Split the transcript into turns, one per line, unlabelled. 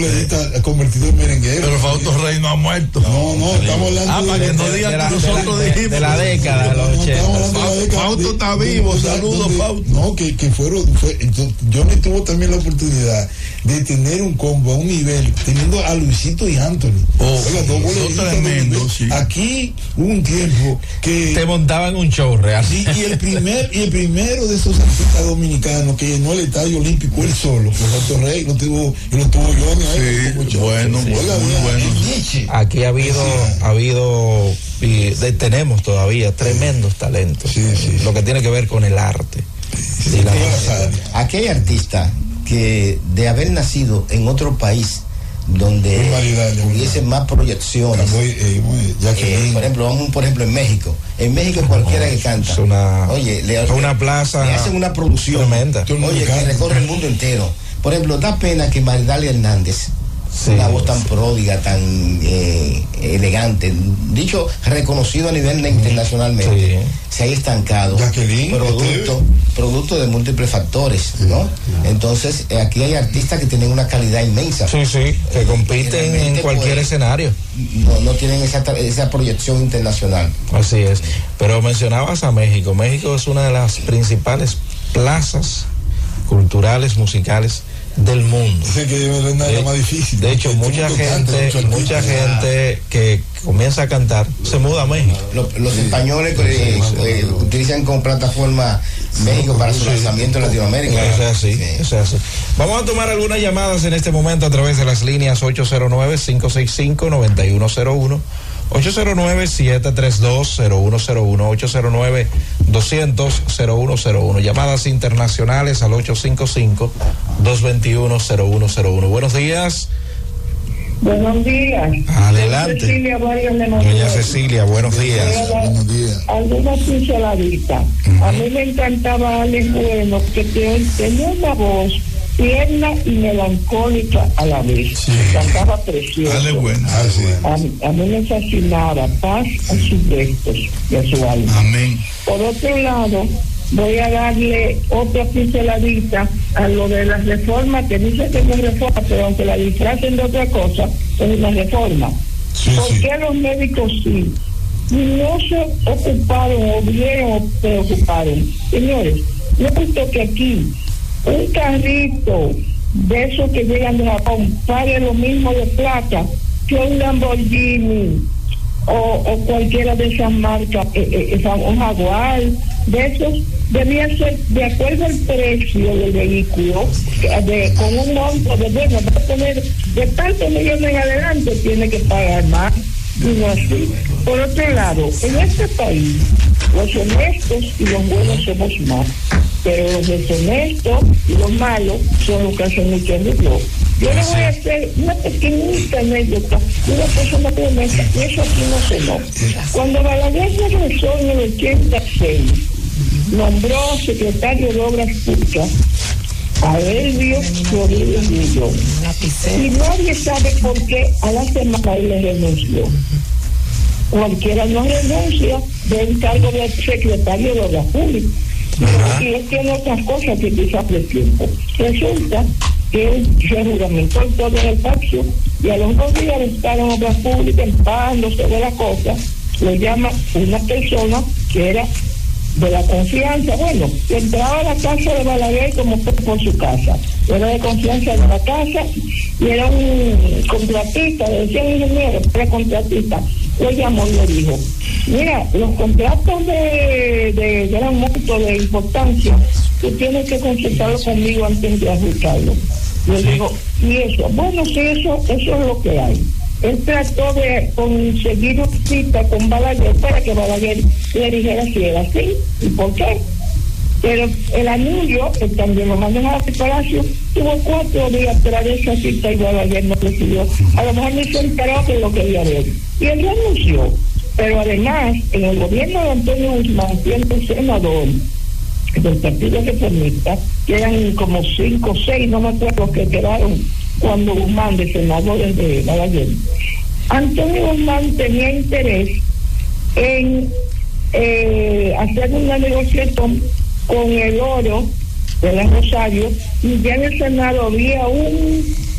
Convertido en merenguero.
Pero Fausto Rey no ha muerto.
No, estamos hablando
para que no digan que nosotros dijimos.
De la década de los 80.
Fausto está vivo, saludos, Fausto.
No, que yo me tuve también la oportunidad de tener un combo a un nivel, teniendo a Luisito y Anthony.
Tremendo, sí.
Aquí hubo un tiempo que
te montaban un show real.
Sí, y el primero de esos artistas dominicanos que llenó el Estadio Olímpico él solo, Fausto Rey, lo tuvo Johnny ahí.
Sí, bueno, muy bueno.
Aquí ha habido y tenemos todavía tremendos talentos. Lo que tiene que ver con el arte.
Aquí hay artistas que de haber nacido en otro país donde hubiese más proyecciones, por ejemplo en México cualquiera que canta,
una plaza,
le hacen una producción
tremenda,
que recorre el mundo entero. Por ejemplo, da pena que Maridalia Hernández, una voz tan pródiga, tan elegante, dicho, reconocido a nivel internacionalmente, se haya estancado, producto de múltiples factores, ¿no? Entonces, aquí hay artistas que tienen una calidad inmensa.
Que compiten en cualquier escenario.
No tienen esa proyección internacional.
Así es. Pero mencionabas a México. México es una de las principales plazas culturales, musicales del mundo.
Más difícil.
De hecho, mucha gente que comienza a cantar se muda a México.
Los españoles utilizan como plataforma México para su lanzamiento en Latinoamérica.
Es así. Vamos a tomar algunas llamadas en este momento a través de las líneas 809-565-9101, 809-732-0101, 809-200-0101. Llamadas internacionales al 855-221-0101. Buenos días.
Buenos días.
Adelante. Doña Cecilia, buenos días.
Buenos días.
Alguna pinceladita. A mí me encantaba Alex Bueno, que tenía una voz tierna y melancólica a la vez. Cantaba precioso. A mí me fascinaba. Paz a sus restos y a su alma.
Amén.
Por otro lado, voy a darle otra pinceladita a lo de las reformas, que dice que no es reforma, pero aunque la disfracen de otra cosa, es una reforma. ¿Por qué los médicos sí? No se ocuparon o bien o preocuparon. Señores, yo he visto que aquí un carrito de esos que llegan de Japón pague lo mismo de plata que un Lamborghini o cualquiera de esas marcas, un Jaguar, de esos, debía ser de acuerdo al precio del vehículo, con un monto de, va a tener de tantos millones en adelante, tiene que pagar más, y no así. Por otro lado, en este país, los honestos y los buenos somos más, pero los deshonestos y los malos son los que hacen mucho ruido. Yo le voy a hacer una pequeñita anécdota de una persona que honesta, y eso aquí no se nota. Cuando Balaguer regresó en el 86, nombró secretario de Obras Públicas a Elvio Rodríguez Millón. Y nadie sabe por qué a la semana él le renunció. Cualquiera no renuncia del cargo de secretario de Obras Públicas. Y él tiene otras cosas que quizás de tiempo. Resulta que él se juramentó todo en el pacto y a los 2 días de estar en Obras Públicas, empadándose de la cosa, lo llama una persona que era de la confianza. Bueno, entraba a la casa de Balaguer como por su casa, era de confianza de la casa y era un contratista, le decían ingeniero, era contratista. Lo llamó y le dijo: mira, los contratos de gran monto de importancia, tú tienes que consultarlo conmigo antes de ajustarlo. Le digo: ¿y eso? Bueno, sí, eso es lo que hay. Él trató de conseguir una cita con Balaguer para que Balaguer le dijera si era así y por qué. Pero el anillo, que también lo manejaba al Palacio, tuvo 4 días tras de esa cita y Balaguer no recibió. A lo mejor ni se enteró que lo quería ver. Y él renunció. Pero además, en el gobierno de Antonio Guzmán, siendo un senador del Partido Reformista, que eran como 5 o 6, no me acuerdo, que quedaron cuando Guzmán, de senadores de Balaguer. Antonio Guzmán tenía interés en hacer una negociación con el oro de la Rosario, y ya en el Senado había un